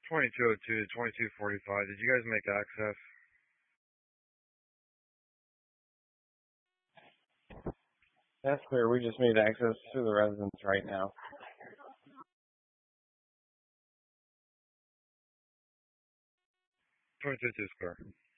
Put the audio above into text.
2202 to 2245. Did you guys make access? That's clear. We just made access to the residence right now. 2202 square.